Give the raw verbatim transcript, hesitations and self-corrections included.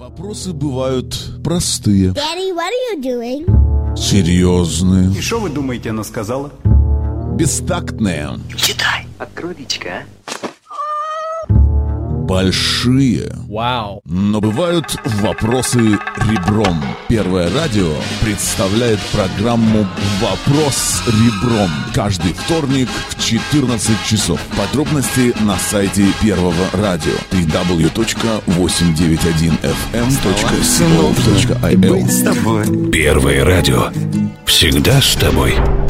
Вопросы бывают простые. Daddy, what are you doing? Серьезные. И что вы думаете, она сказала? Бестактные. Читай. Открой личка, Большие. Вау. Но бывают вопросы ребром. Первое радио представляет программу «Вопрос ребром» каждый вторник в четырнадцать часов. Подробности на сайте Первого радио дабл ю дабл ю дабл ю точка восемьсот девяносто один эф эм точка си о точка ай эл. Быть с тобой. Первое радио. Всегда с тобой.